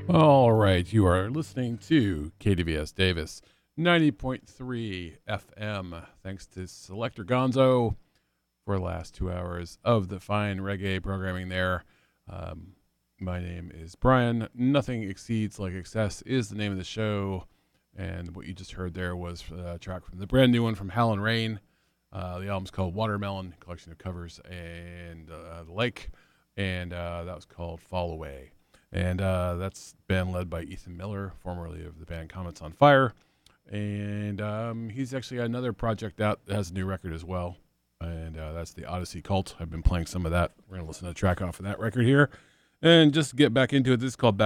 All right, you are listening to KDVS Davis 90.3 FM. Thanks to Selector Gonzo for the last 2 hours of the fine reggae programming there. My name is Brian. Nothing Exceeds Like Excess is the name of the show. And what you just heard there was a track from the brand new one from Hal and Rain. The album's called Watermelon, collection of covers and the lake. And that was called Fall Away. And that's band led by Ethan Miller, formerly of the band Comets on Fire. And he's actually got another project out that has a new record as well. And that's the Odyssey Cult. I've been playing some of that. We're going to listen to a track off of that record here. And just to get back into it, this is called Back